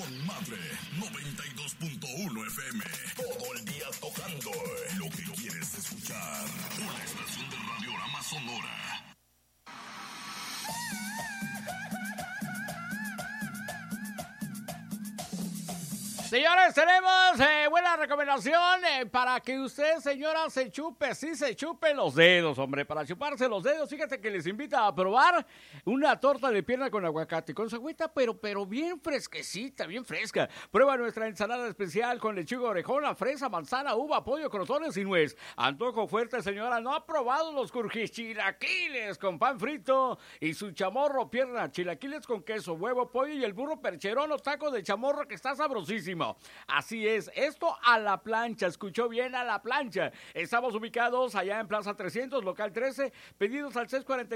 Con madre, 92.1 FM. Todo el día tocando lo que quieres escuchar. Una estación de Radiorama Sonora. Señores, tenemos buena recomendación para que usted, señora, se chupe los dedos, hombre. Para chuparse los dedos, fíjate que les invita a probar una torta de pierna con aguacate, con su agüita, pero bien fresquecita, bien fresca. Prueba nuestra ensalada especial con lechuga orejona, fresa, manzana, uva, pollo, crotones y nuez. Antojo fuerte, señora, ¿no ha probado los chilaquiles con pan frito y su chamorro pierna? Chilaquiles con queso, huevo, pollo y el burro percherón o taco de chamorro que está sabrosísimo. Así es, esto a la plancha, escuchó bien, a la plancha. Estamos ubicados allá en Plaza 300, local 13, pedidos al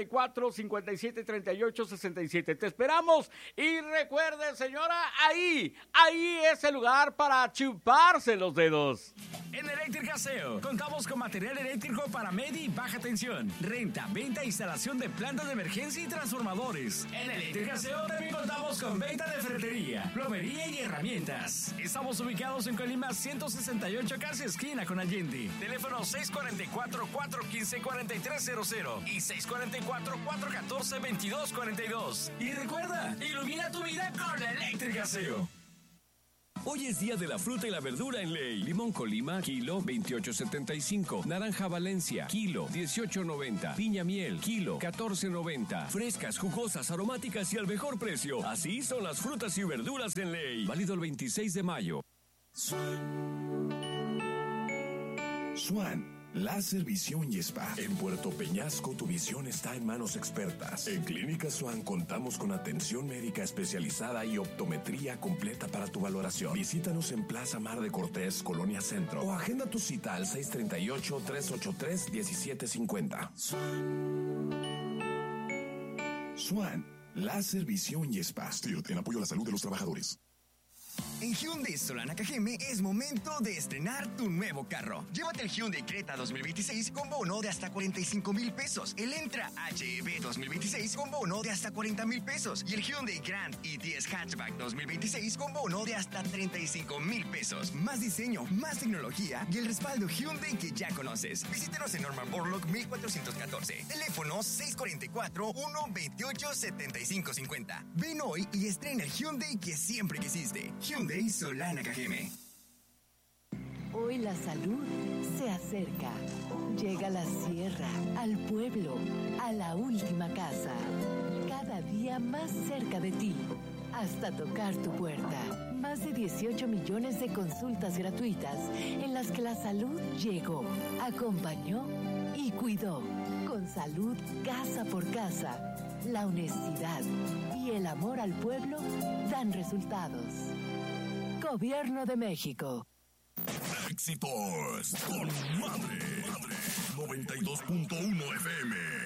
644-5738-67. Te esperamos y recuerde, señora, ahí es el lugar para chuparse los dedos. En Eléctrica SEO contamos con material eléctrico para media y baja tensión, renta, venta e instalación de plantas de emergencia y transformadores. En Eléctrica SEO también contamos con venta de ferretería, plomería y herramientas. Estamos ubicados en Colima 168, casi esquina con Allende. Teléfono 644-415-4300 y 644-414-2242. Y recuerda, ilumina tu vida con Eléctrica SEO. Hoy es día de la fruta y la verdura en Ley. Limón Colima, kilo 28.75. Naranja Valencia, kilo 18.90. Piña miel, kilo 14.90. Frescas, jugosas, aromáticas y al mejor precio. Así son las frutas y verduras en Ley. Válido el 26 de mayo. Swan, Láser, Visión y Spa. En Puerto Peñasco tu visión está en manos expertas. En Clínica Swan contamos con atención médica especializada y optometría completa para tu valoración. Visítanos en Plaza Mar de Cortés, Colonia Centro, o agenda tu cita al 638-383-1750. Swan, Láser, Visión y Spa. STIRT, en apoyo a la salud de los trabajadores. En Hyundai Solana Cajeme es momento de estrenar tu nuevo carro. Llévate el Hyundai Creta 2026 con bono de hasta 45,000 pesos. El Entra HEV 2026 con bono de hasta 40,000 pesos. Y el Hyundai Grand i10 Hatchback 2026 con bono de hasta 35,000 pesos. Más diseño, más tecnología y el respaldo Hyundai que ya conoces. Visítenos en Norman Borlaug 1414. Teléfono 644-128-7550. Ven hoy y estrena el Hyundai que siempre quisiste. Hyundai Solana Cajeme. Hoy la salud se acerca. Llega a la sierra, al pueblo, a la última casa. Cada día más cerca de ti, hasta tocar tu puerta. Más de 18 millones de consultas gratuitas en las que la salud llegó, acompañó y cuidó. Con salud casa por casa, la honestidad y el amor al pueblo dan resultados. Gobierno de México. Éxitos con madre, 92.1 FM.